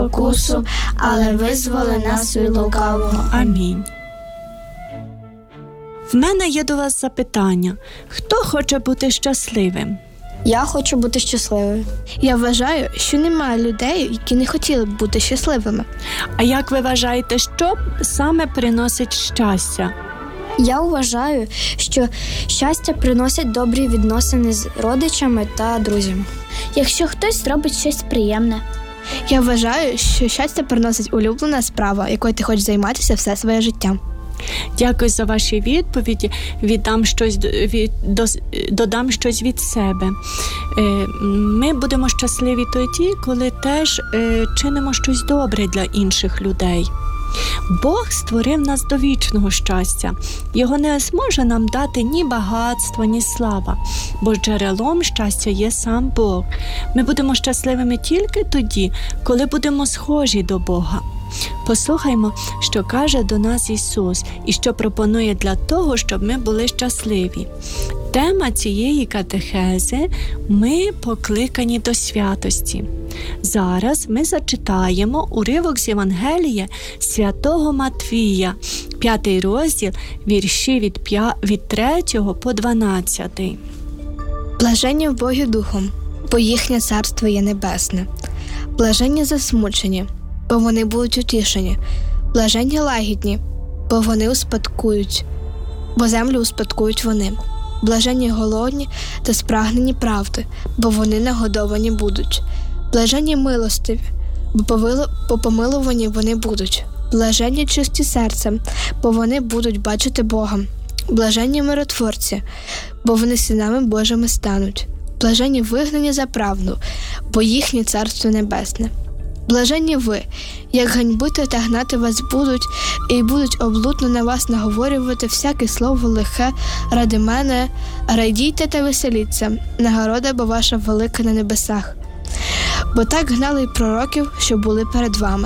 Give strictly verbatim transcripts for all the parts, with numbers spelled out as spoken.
спокусу, але визволи нас від лукавого. Амінь. В мене є до вас запитання. Хто хоче бути щасливим? Я хочу бути щасливою. Я вважаю, що немає людей, які не хотіли б бути щасливими. А як ви вважаєте, що саме приносить щастя? Я вважаю, що щастя приносять добрі відносини з родичами та друзями. Якщо хтось робить щось приємне. Я вважаю, що щастя приносить улюблена справа, якою ти хочеш займатися все своє життя. Дякую за ваші відповіді. Віддам щось, від, до, додам щось від себе. Ми будемо щасливі тоді, коли теж чинимо щось добре для інших людей. Бог створив нас до вічного щастя. Його не зможе нам дати ні багатство, ні слава, бо джерелом щастя є сам Бог. Ми будемо щасливими тільки тоді, коли будемо схожі до Бога. Послухаймо, що каже до нас Ісус і що пропонує для того, щоб ми були щасливі. Тема цієї катехези – ми покликані до святості. Зараз ми зачитаємо уривок з Євангелія святого Матвія, п'ятий розділ, вірші від, п'я... від третього по дванадцятий. Блаженні вбогі духом, бо їхнє царство є небесне. Блаженні засмучені, бо вони будуть утішені. Блаженні лагідні, бо вони успадкують, бо землю успадкують вони. Блаженні голодні та спрагнені правди, бо вони нагодовані будуть. Блаженні милостиві, бо помилувані вони будуть. Блаженні чисті серцем, бо вони будуть бачити Бога. Блаженні миротворці, бо вони синами Божими стануть. Блаженні вигнані за правду, бо їхнє царство небесне. Блаженні ви, як ганьбити та гнати вас будуть, і будуть облудно на вас наговорювати всяке слово лихе ради мене, радійте та веселіться, нагорода бо ваша велика на небесах. Бо так гнали й пророків, що були перед вами.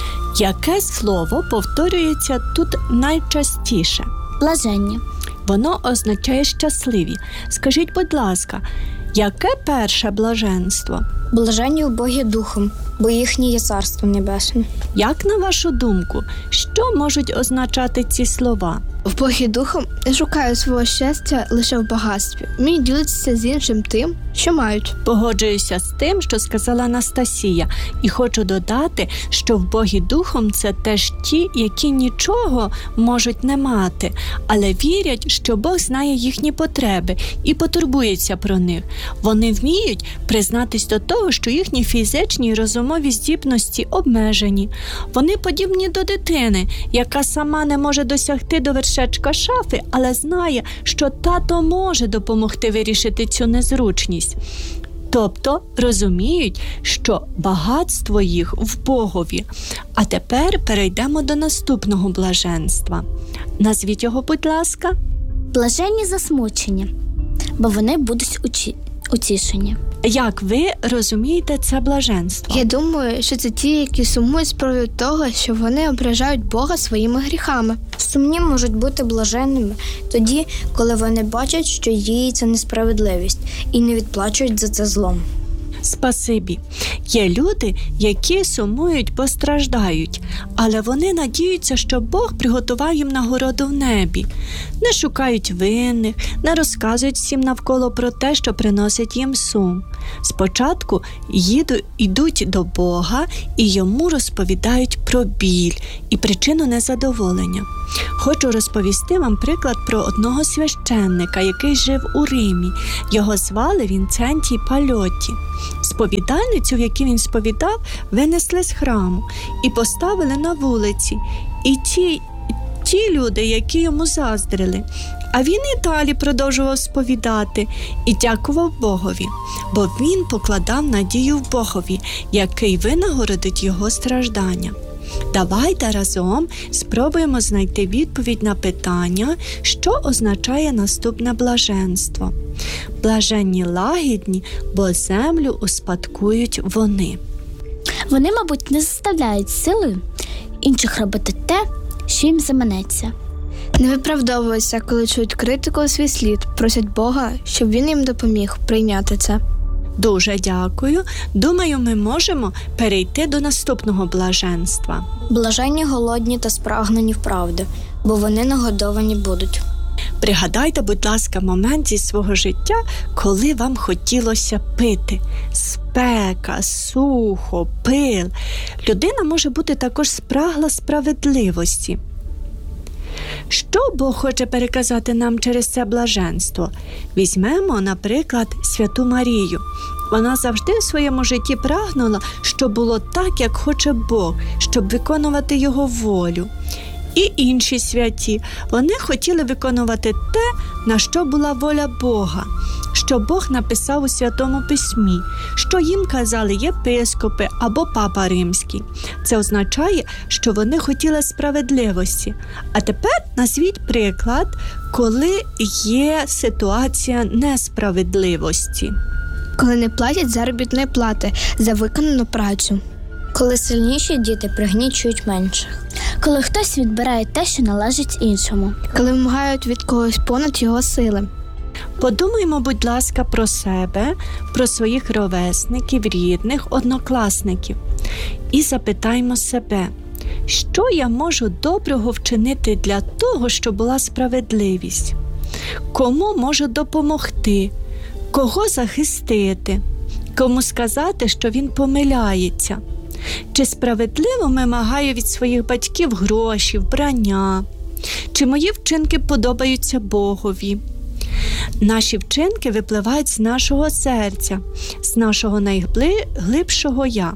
Яке слово повторюється тут найчастіше? Блаженні. Воно означає щасливі. Скажіть, будь ласка, яке перше блаженство? Блаженні вбогі духом, бо їхнє є царство небесне. Як на вашу думку, що можуть означати ці слова? Вбогі духом не шукають свого щастя лише в багатстві. Вміють ділитися з іншим тим, що мають. Погоджуюся з тим, що сказала Анастасія. І хочу додати, що вбогі духом – це теж ті, які нічого можуть не мати, але вірять, що Бог знає їхні потреби і потурбується про них. Вони вміють признатись до того, що їхні фізичні і розумові здібності обмежені. Вони подібні до дитини, яка сама не може досягти до вершечка шафи, але знає, що тато може допомогти вирішити цю незручність. Тобто розуміють, що багатство їх в Богові. А тепер перейдемо до наступного блаженства. Назвіть його, будь ласка. Блаженні засмучені, бо вони будуть учі... утішені. Як ви розумієте це блаженство? Я думаю, що це ті, які сумують з приводу того, що вони ображають Бога своїми гріхами. Сумні можуть бути блаженними тоді, коли вони бачать, що діється несправедливість, і не відплачують за це злом. Спасибі. Є люди, які сумують, бо страждають, але вони надіються, що Бог приготував їм нагороду в небі. Не шукають винних, не розказують всім навколо про те, що приносить їм сум. Спочатку їду, йдуть до Бога і йому розповідають про біль і причину незадоволення. Хочу розповісти вам приклад про одного священника, який жив у Римі. Його звали Вінцентій Пальотті. Сповідальницю, в якій він сповідав, винесли з храму і поставили на вулиці. І ті, ті люди, які йому заздрили. А він і далі продовжував сповідати і дякував Богові, бо він покладав надію в Богові, який винагородить його страждання. Давайте разом спробуємо знайти відповідь на питання, що означає наступне блаженство. Блаженні лагідні, бо землю успадкують вони. Вони, мабуть, не заставляють силою інших робити те, що їм заманеться. Не виправдовуються, коли чують критику у свій слід, просять Бога, щоб він їм допоміг прийняти це. Дуже дякую. Думаю, ми можемо перейти до наступного блаженства. Блаженні голодні та спрагнені в правди, бо вони нагодовані будуть. Пригадайте, будь ласка, момент зі свого життя, коли вам хотілося пити. Спека, сухо, пил. Людина може бути також спрагла справедливості. Що Бог хоче переказати нам через це блаженство? Візьмемо, наприклад, Святу Марію. Вона завжди в своєму житті прагнула, щоб було так, як хоче Бог, щоб виконувати Його волю. І інші святі, вони хотіли виконувати те, на що була воля Бога, що Бог написав у Святому Письмі, що їм казали єпископи або Папа Римський. Це означає, що вони хотіли справедливості. А тепер назвіть приклад, коли є ситуація несправедливості. Коли не платять заробітної плати за виконану працю. Коли сильніші діти пригнічують менших. Коли хтось відбирає те, що належить іншому. Коли вимагають від когось понад його сили. Подумаймо, будь ласка, про себе, про своїх ровесників, рідних, однокласників. І запитаймо себе, що я можу доброго вчинити для того, щоб була справедливість? Кому можу допомогти? Кого захистити? Кому сказати, що він помиляється? Чи справедливо вимагаю від своїх батьків гроші, вбрання? Чи мої вчинки подобаються Богові? Наші вчинки випливають з нашого серця, з нашого найглибшого «я».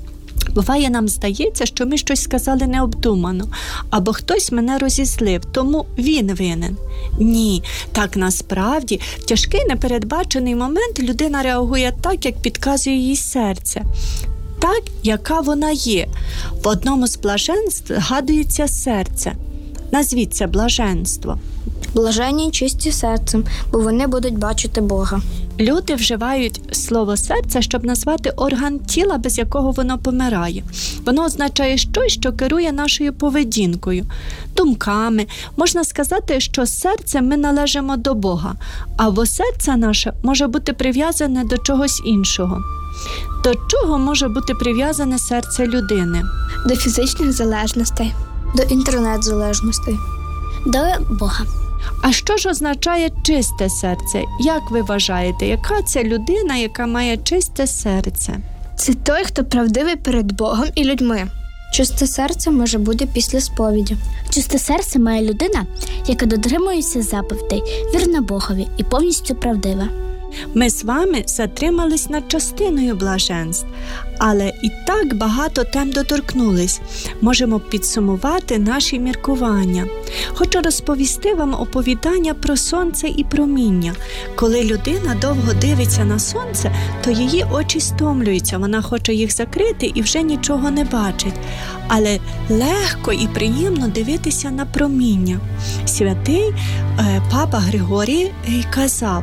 Буває, нам здається, що ми щось сказали необдумано, або хтось мене розізлив, тому він винен. Ні, так насправді в тяжкий непередбачений момент людина реагує так, як підказує їй серце. Так, яка вона є. В одному з блаженств згадується серце. Назвіть це блаженство. Блаженні й чисті серцем, бо вони будуть бачити Бога. Люди вживають слово «серце», щоб назвати орган тіла, без якого воно помирає. Воно означає щось, що керує нашою поведінкою, думками. Можна сказати, що серцем ми належимо до Бога, або серце наше може бути прив'язане до чогось іншого. До чого може бути прив'язане серце людини? До фізичних залежностей. До інтернет-залежностей. До Бога. А що ж означає чисте серце? Як ви вважаєте, яка це людина, яка має чисте серце? Це той, хто правдивий перед Богом і людьми. Чисте серце може бути після сповіді. Чисте серце має людина, яка дотримується заповідей, вірна Богові і повністю правдива. Ми з вами затримались над частиною блаженств, але і так багато тем доторкнулись. Можемо підсумувати наші міркування. Хочу розповісти вам оповідання про сонце і проміння. Коли людина довго дивиться на сонце, то її очі стомлюються, вона хоче їх закрити і вже нічого не бачить. Але легко і приємно дивитися на проміння. Святий е, Папа Григорій казав,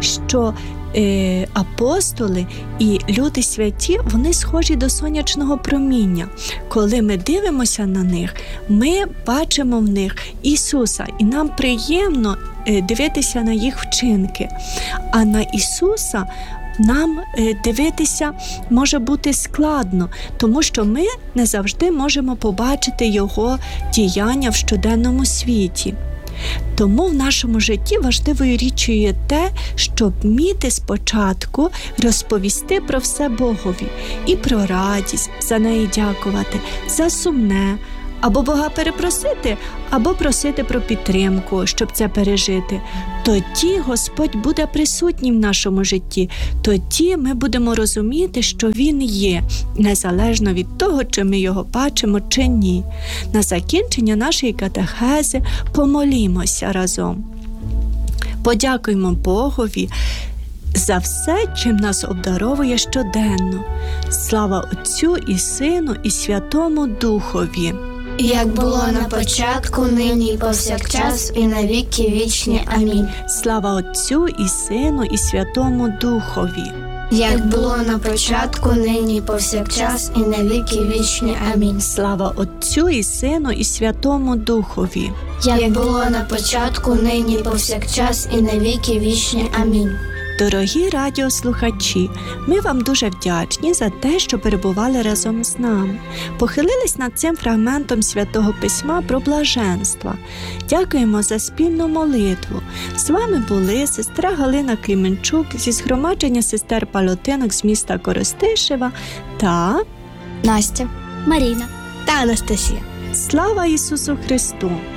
що е, апостоли і люди святі, вони схожі до сонячного проміння. Коли ми дивимося на них, ми бачимо в них Ісуса, і нам приємно е, дивитися на їх вчинки. А на Ісуса нам дивитися може бути складно, тому що ми не завжди можемо побачити Його діяння в щоденному світі. Тому в нашому житті важливою річчю є те, щоб вміти спочатку розповісти про все Богові і про радість, за неї дякувати, за сумне, або Бога перепросити, або просити про підтримку, щоб це пережити. Тоді Господь буде присутній в нашому житті. Тоді ми будемо розуміти, що Він є, незалежно від того, чи ми Його бачимо, чи ні. На закінчення нашої катехези помолімося разом. Подякуємо Богові за все, чим нас обдаровує щоденно. Слава Отцю і Сину і Святому Духові. Як було на початку, нині і повсякчас, і на віки вічні. Амінь. Слава Отцю і Сину і Святому Духові. Як було на початку, нині і повсякчас, і на віки вічні. Амінь. Слава Отцю і Сину і Святому Духові. Як було на початку, нині і повсякчас, і на віки вічні. Амінь. Дорогі радіослухачі, ми вам дуже вдячні за те, що перебували разом з нами. Похилились над цим фрагментом Святого Письма про блаженства. Дякуємо за спільну молитву. З вами були сестра Галина Кліменчук зі згромадження сестер Палотинок з міста Коростишева та Настя. Маріна. Та Анастасія. слава Ісусу Христу!